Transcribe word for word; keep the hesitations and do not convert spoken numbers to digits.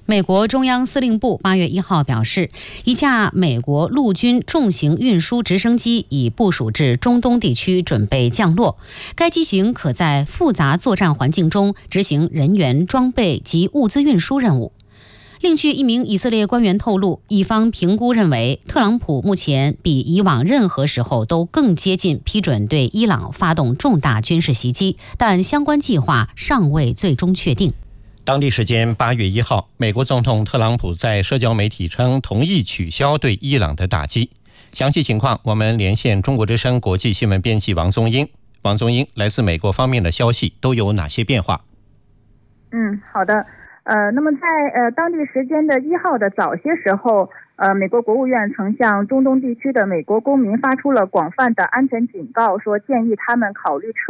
美国中央司令部八月一号表示，一架美国陆军重型运输直升机已部署至中东地区，准备降落。该机型可在复杂作战环境中执行人员、装备及物资运输任务。另据一名以色列官员透露，以方评估认为，特朗普目前比以往任何时候都更接近批准对伊朗发动重大军事袭击，但相关计划尚未最终确定。 当地时间八月一号，美国总统特朗普在社交媒体称同意取消对伊朗的打击。详细情况，我们连线中国之声国际新闻编辑王宗英。王宗英，来自美国方面的消息都有哪些变化？ 嗯，好的。呃，那么在呃当地时间的一号的早些时候，呃，美国国务院曾向中东地区的美国公民发出了广泛的安全警告，说建议他们考虑撤